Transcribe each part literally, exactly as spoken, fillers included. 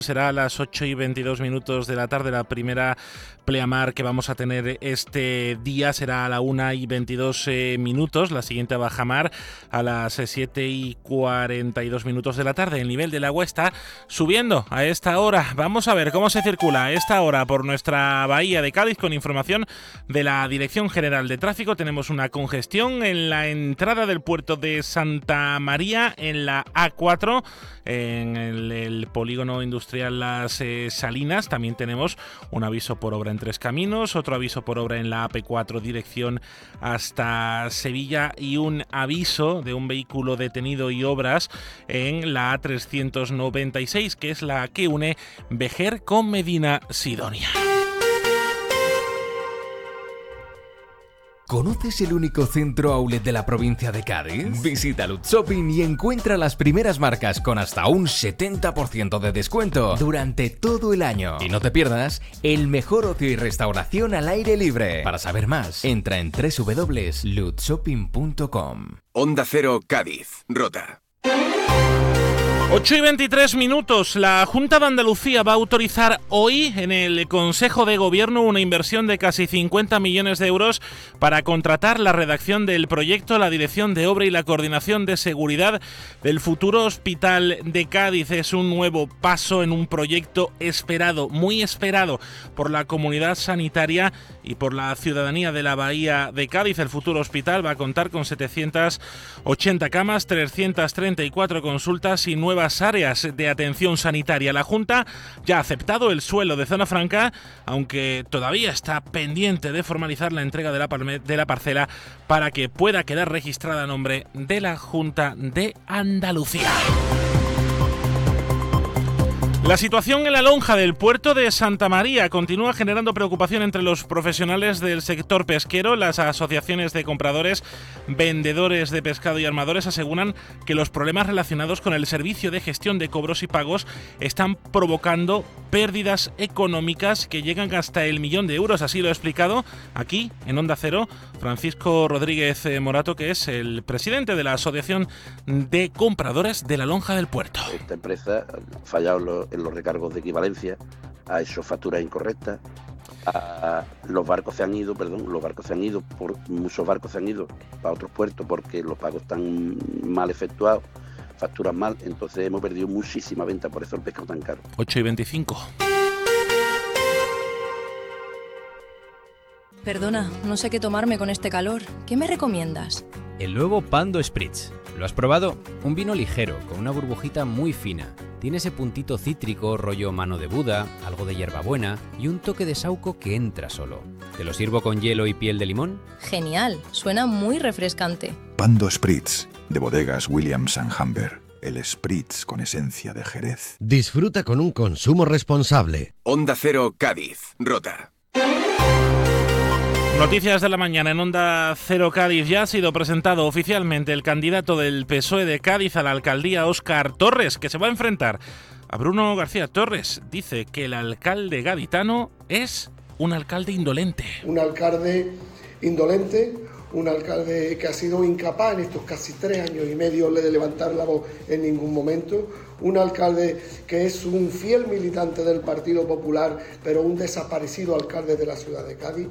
Será a las ocho y veintidós minutos de la tarde. La primera pleamar que vamos a tener este día será a la una y veintidós eh, minutos. La siguiente bajamar a las siete y cuarenta y dos minutos de la tarde. El nivel del agua está subiendo a esta hora. Vamos a ver cómo se circula a esta hora por nuestra bahía de Cádiz con información de la Dirección General de Tráfico. Tenemos una congestión en la entrada del puerto de Santa María, en la A cuatro, en el, el polígono industrial Las eh, Salinas. También tenemos un aviso por obra en Tres Caminos, otro aviso por obra en la A P cuatro dirección hasta Sevilla y un aviso de un vehículo detenido y obras en la A trescientos noventa y seis, que es la que une Vejer con Medina Sidonia. ¿Conoces el único centro outlet de la provincia de Cádiz? Visita Lutz Shopping y encuentra las primeras marcas con hasta un setenta por ciento de descuento durante todo el año. Y no te pierdas el mejor ocio y restauración al aire libre. Para saber más, entra en doble u doble u doble u punto lutz shopping punto com. Onda Cero Cádiz, Rota. ocho y veintitrés minutos. La Junta de Andalucía va a autorizar hoy en el Consejo de Gobierno una inversión de casi cincuenta millones de euros para contratar la redacción del proyecto, la dirección de obra y la coordinación de seguridad del futuro Hospital de Cádiz. Es un nuevo paso en un proyecto esperado, muy esperado por la comunidad sanitaria y por la ciudadanía de la Bahía de Cádiz. El futuro hospital va a contar con setecientas ochenta camas, trescientas treinta y cuatro consultas y nuevas áreas de atención sanitaria. La Junta ya ha aceptado el suelo de Zona Franca, aunque todavía está pendiente de formalizar la entrega de la, de la parcela para que pueda quedar registrada a nombre de la Junta de Andalucía. La situación en la lonja del puerto de Santa María continúa generando preocupación entre los profesionales del sector pesquero. Las asociaciones de compradores, vendedores de pescado y armadores aseguran que los problemas relacionados con el servicio de gestión de cobros y pagos están provocando pérdidas económicas que llegan hasta el millón de euros. Así lo ha explicado aquí en Onda Cero Francisco Rodríguez Morato, que es el presidente de la Asociación de Compradores de la Lonja del Puerto. Esta empresa ha fallado los en los recargos de equivalencia, ha hecho facturas incorrectas, a, los barcos se han ido, perdón, los barcos se han ido, por, muchos barcos se han ido para otros puertos porque los pagos están mal efectuados, facturas mal, entonces hemos perdido muchísima venta, por eso el pescado tan caro. ocho y veinticinco. Perdona, no sé qué tomarme con este calor. ¿Qué me recomiendas? El nuevo Pando Spritz. ¿Lo has probado? Un vino ligero, con una burbujita muy fina. Tiene ese puntito cítrico, rollo mano de Buda, algo de hierbabuena y un toque de saúco que entra solo. ¿Te lo sirvo con hielo y piel de limón? Genial, suena muy refrescante. Pando Spritz, de bodegas Williams and Humber. El Spritz con esencia de Jerez. Disfruta con un consumo responsable. Onda Cero Cádiz, Rota. Noticias de la mañana en Onda Cero Cádiz. Ya ha sido presentado oficialmente el candidato del P S O E de Cádiz a la alcaldía, Óscar Torres, que se va a enfrentar a Bruno García. Torres dice que el alcalde gaditano es un alcalde indolente. Un alcalde indolente, un alcalde que ha sido incapaz en estos casi tres años y medio de levantar la voz en ningún momento, un alcalde que es un fiel militante del Partido Popular, pero un desaparecido alcalde de la ciudad de Cádiz.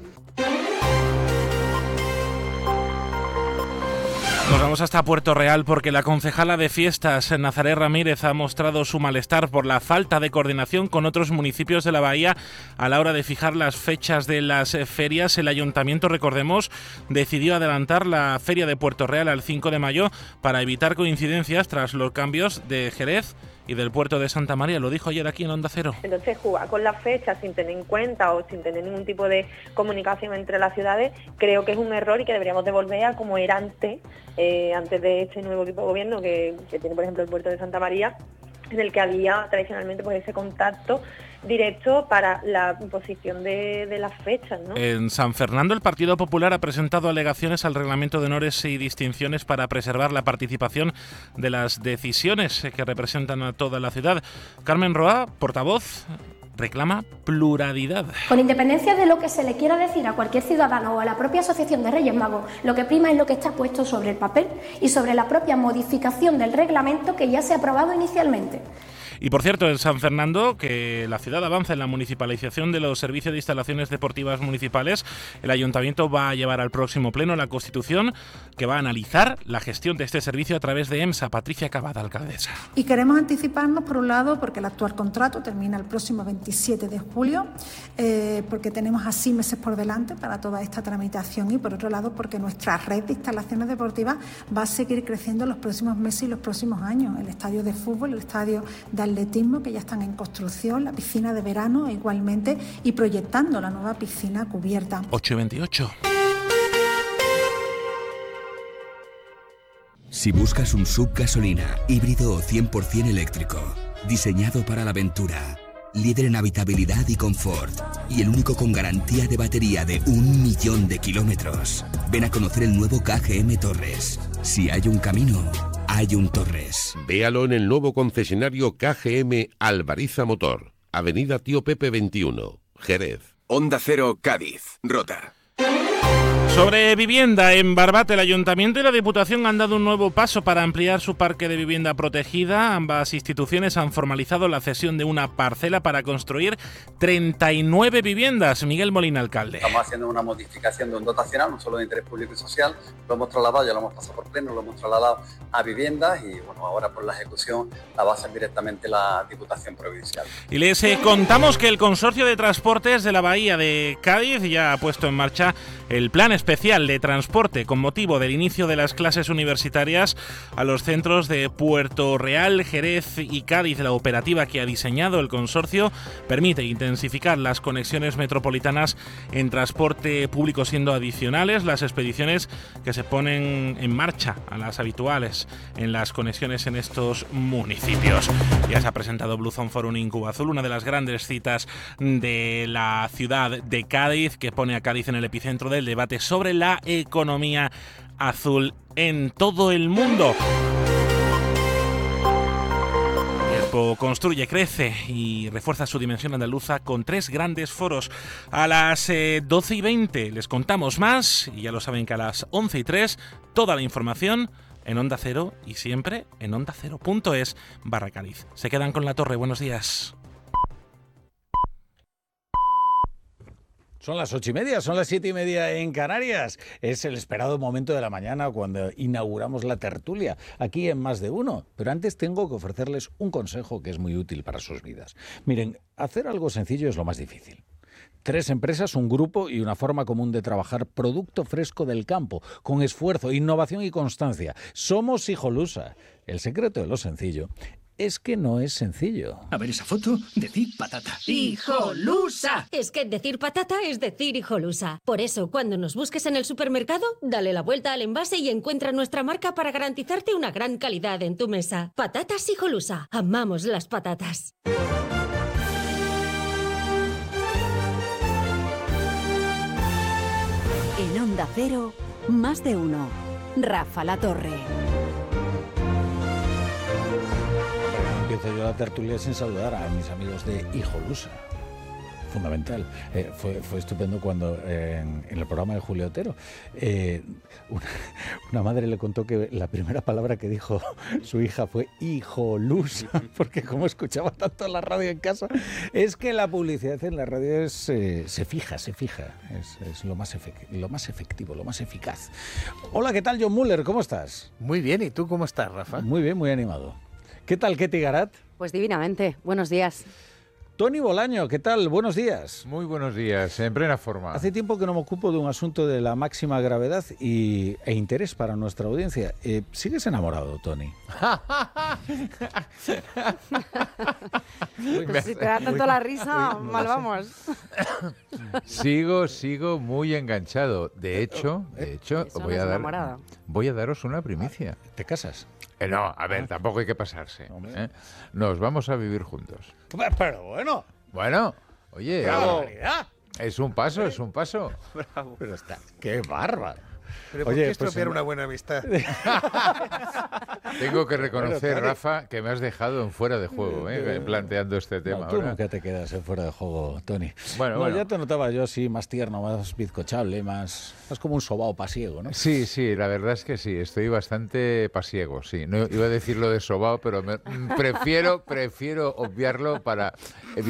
Nos vamos hasta Puerto Real porque la concejala de fiestas, Nazaré Ramírez, ha mostrado su malestar por la falta de coordinación con otros municipios de la bahía a la hora de fijar las fechas de las ferias. El ayuntamiento, recordemos, decidió adelantar la feria de Puerto Real al cinco de mayo para evitar coincidencias tras los cambios de Jerez y del puerto de Santa María. Lo dijo ayer aquí en Onda Cero. Entonces, jugar con las fechas sin tener en cuenta o sin tener ningún tipo de comunicación entre las ciudades, creo que es un error y que deberíamos de volver a como era antes, eh, antes de este nuevo equipo de gobierno que, que tiene, por ejemplo, el puerto de Santa María, en el que había tradicionalmente pues ese contacto directo para la imposición de, de las fechas, ¿no? En San Fernando, el Partido Popular ha presentado alegaciones al reglamento de honores y distinciones para preservar la participación de las decisiones que representan a toda la ciudad. Carmen Roa, portavoz, reclama pluralidad. Con independencia de lo que se le quiera decir a cualquier ciudadano o a la propia Asociación de Reyes Magos, lo que prima es lo que está puesto sobre el papel y sobre la propia modificación del reglamento que ya se ha aprobado inicialmente. Y por cierto, en San Fernando, que la ciudad avanza en la municipalización de los servicios de instalaciones deportivas municipales, el ayuntamiento va a llevar al próximo pleno la Constitución, que va a analizar la gestión de este servicio a través de EMSA. Patricia Cavada, alcaldesa. Y queremos anticiparnos, por un lado, porque el actual contrato termina el próximo veintisiete de julio, eh, porque tenemos así meses por delante para toda esta tramitación, y por otro lado, porque nuestra red de instalaciones deportivas va a seguir creciendo en los próximos meses y los próximos años. El estadio de fútbol, el estadio de atletismo, que ya están en construcción, la piscina de verano igualmente, y proyectando la nueva piscina cubierta. ocho y veintiocho. Si buscas un sub gasolina, híbrido o cien por ciento eléctrico, diseñado para la aventura, líder en habitabilidad y confort, y el único con garantía de batería de un millón de kilómetros, ven a conocer el nuevo K G M Torres. Si hay un camino, hay un Torres. Véalo en el nuevo concesionario K G M Alvariza Motor, Avenida Tío Pepe veintiuno, Jerez. Onda Cero, Cádiz, Rota. Sobre vivienda, en Barbate, el Ayuntamiento y la Diputación han dado un nuevo paso para ampliar su parque de vivienda protegida. Ambas instituciones han formalizado la cesión de una parcela para construir treinta y nueve viviendas. Miguel Molina, alcalde. Estamos haciendo una modificación de un dotacional, no solo de interés público y social, lo hemos trasladado, ya lo hemos pasado por pleno, lo hemos trasladado a viviendas y bueno, ahora por la ejecución la va a hacer directamente la Diputación Provincial. Y les eh, contamos que el Consorcio de Transportes de la Bahía de Cádiz ya ha puesto en marcha el plan especial de transporte con motivo del inicio de las clases universitarias a los centros de Puerto Real, Jerez y Cádiz. La operativa que ha diseñado el consorcio permite intensificar las conexiones metropolitanas en transporte público, siendo adicionales las expediciones que se ponen en marcha a las habituales en las conexiones en estos municipios. Ya se ha presentado Blue Zone Forum in Cuba Azul, una de las grandes citas de la ciudad de Cádiz, que pone a Cádiz en el epicentro del debate sobre la economía azul en todo el mundo. Expo construye, crece y refuerza su dimensión andaluza con tres grandes foros. A las eh, doce y veinte les contamos más, y ya lo saben que a las once y tres toda la información en Onda Cero y siempre en onda cero punto es barra Cádiz. Se quedan con La Torre. Buenos días. Son las ocho y media, son las siete y media en Canarias. Es el esperado momento de la mañana cuando inauguramos la tertulia, aquí en Más de Uno. Pero antes tengo que ofrecerles un consejo que es muy útil para sus vidas. Miren, hacer algo sencillo es lo más difícil. Tres empresas, un grupo y una forma común de trabajar, producto fresco del campo, con esfuerzo, innovación y constancia. Somos Hijolusa. El secreto de lo sencillo es que no es sencillo. A ver esa foto, decir patata. ¡Hijolusa! Es que decir patata es decir hijolusa. Por eso, cuando nos busques en el supermercado, dale la vuelta al envase y encuentra nuestra marca para garantizarte una gran calidad en tu mesa. Patatas Hijolusa. Amamos las patatas. En Onda Cero, Más de Uno. Rafa La Torre. Empiezo yo la tertulia sin saludar a mis amigos de Hijolusa. Fundamental. Eh, fue, fue estupendo cuando eh, en, en el programa de Julio Otero eh, una, una madre le contó que la primera palabra que dijo su hija fue hijolusa, porque como escuchaba tanto la radio en casa, es que la publicidad en la radio es, eh, se fija, se fija, es, es lo, más efect, lo más efectivo, lo más eficaz. Hola, ¿qué tal, John Muller? ¿Cómo estás? Muy bien, ¿y tú cómo estás, Rafa? Muy bien, muy animado. ¿Qué tal, Ketty Garat? Pues divinamente. Buenos días. Tony Bolaño, ¿qué tal? Buenos días. Muy buenos días, en plena forma. Hace tiempo que no me ocupo de un asunto de la máxima gravedad y, e interés para nuestra audiencia. Eh, ¿Sigues enamorado, Tony? Pues si te da tanto la risa, Uy, no mal vamos. Sigo, sigo muy enganchado. De hecho, de hecho, voy a, dar, voy a daros una primicia. ¿Te casas? Eh, no, a ver, tampoco hay que pasarse. ¿eh? Nos vamos a vivir juntos. Pero bueno. Bueno, oye. ¡Bravo! Es un paso, es un paso. Bravo. Pero está, qué bárbaro. Pero ¿por Oye, qué estropear pues, una buena amistad? Tengo que reconocer, bueno, Rafa, que me has dejado en fuera de juego, ¿eh? planteando este tema. No, tú ahora. nunca te quedas en fuera de juego, Tony. Bueno, no, bueno. ya te notaba yo así más tierno, más bizcochable, más, más como un sobao pasiego, ¿no? Sí, sí, la verdad es que sí, estoy bastante pasiego, sí. No iba a decir lo de sobao, pero me, prefiero, prefiero obviarlo para